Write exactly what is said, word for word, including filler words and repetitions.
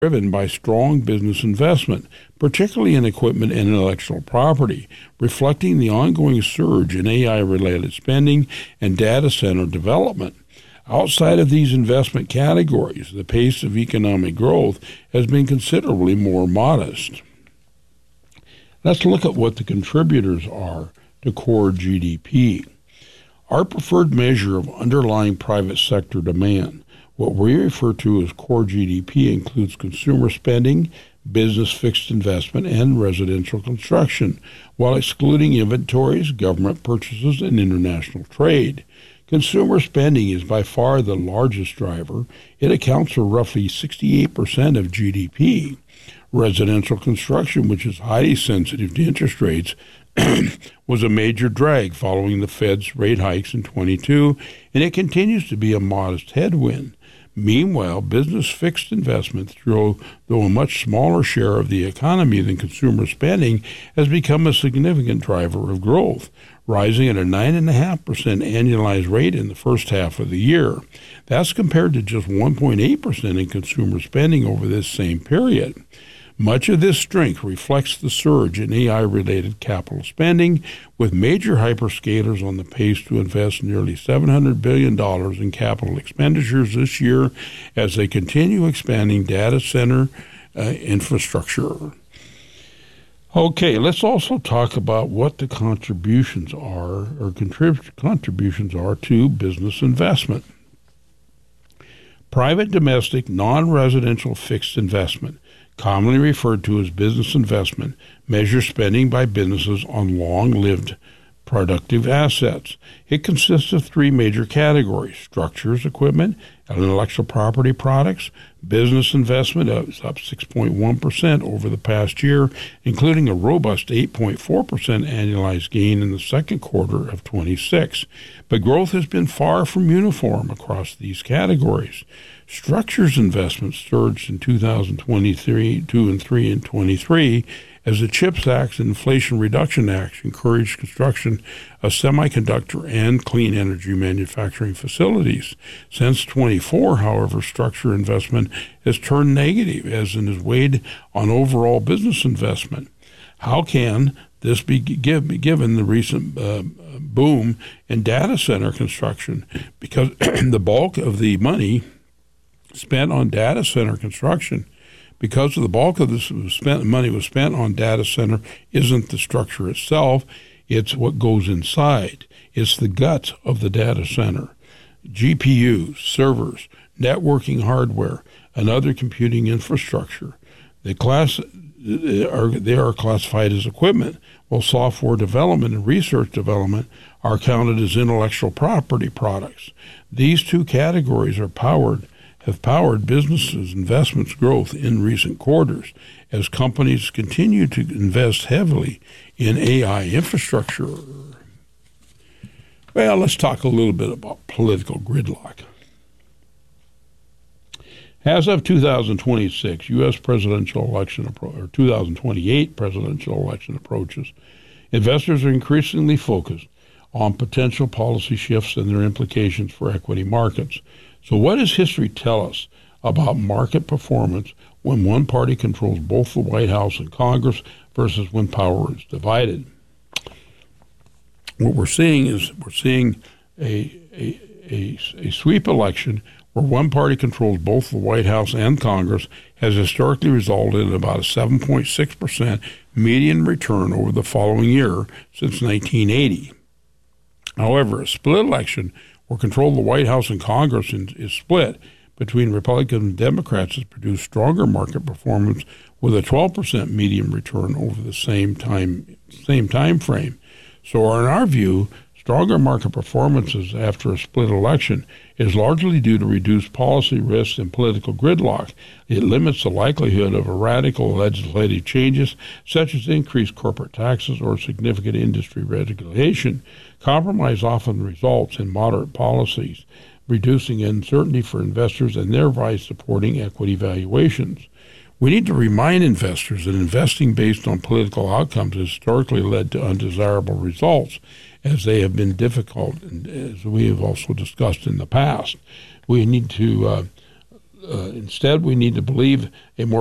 driven by strong business investment, particularly in equipment and intellectual property, reflecting the ongoing surge in A I-related spending and data center development. Outside of these investment categories, the pace of economic growth has been considerably more modest. Let's look at what the contributors are to core G D P. Our preferred measure of underlying private sector demand, what we refer to as core G D P, includes consumer spending, business fixed investment, and residential construction, while excluding inventories, government purchases, and international trade. Consumer spending is by far the largest driver. It accounts for roughly sixty-eight percent of G D P. Residential construction, which is highly sensitive to interest rates, was a major drag following the Fed's rate hikes in twenty-two, and it continues to be a modest headwind. Meanwhile, business fixed investment, though a much smaller share of the economy than consumer spending, has become a significant driver of growth, rising at a nine point five percent annualized rate in the first half of the year. That's compared to just one point eight percent in consumer spending over this same period. Much of this strength reflects the surge in A I-related capital spending, with major hyperscalers on the pace to invest nearly seven hundred billion dollars in capital expenditures this year as they continue expanding data center uh, infrastructure. Okay, let's also talk about what the contributions are, or contrib- contributions are to business investment. Private domestic non-residential fixed investment, commonly referred to as business investment, measures spending by businesses on long-lived productive assets. It consists of three major categories: structures, equipment, and intellectual property products. Business investment is up six point one percent over the past year, including a robust eight point four percent annualized gain in the second quarter of twenty-six. But growth has been far from uniform across these categories. Structures investments surged in two thousand twenty-three, two and three and twenty-three as the CHIPS Act and Inflation Reduction Act encouraged construction of semiconductor and clean energy manufacturing facilities. Since twenty-four, however, structure investment has turned negative, as in has weighed on overall business investment. How can this be give, given the recent uh, boom in data center construction? Because the bulk of the money spent on data center construction, because of the bulk of this was spent, money was spent on data center, isn't the structure itself, it's what goes inside. It's the guts of the data center. G P Us, servers, networking hardware, and other computing infrastructure. They, class, are, they are classified as equipment, while software development and research development are counted as intellectual property products. These two categories are powered have powered businesses' investments growth in recent quarters as companies continue to invest heavily in A I infrastructure. Well, let's talk a little bit about political gridlock. As of two thousand twenty-six, U S presidential election appro- or two thousand twenty-eight presidential election approaches, investors are increasingly focused on potential policy shifts and their implications for equity markets. So what does history tell us about market performance when one party controls both the White House and Congress versus when power is divided? What we're seeing is we're seeing a, a, a, a sweep election where one party controls both the White House and Congress has historically resulted in about a seven point six percent median return over the following year since nineteen eighty. However, a split election where control of the White House and Congress is split between Republicans and Democrats has produced stronger market performance with a twelve percent median return over the same time same time frame. So in our view, stronger market performances after a split election is largely due to reduced policy risks and political gridlock. It limits the likelihood of radical legislative changes, such as increased corporate taxes or significant industry regulation. Compromise often results in moderate policies, reducing uncertainty for investors and thereby supporting equity valuations. We need to remind investors that investing based on political outcomes has historically led to undesirable results, as they have been difficult, and as we have also discussed in the past. We need to uh, uh, instead, we need to believe a more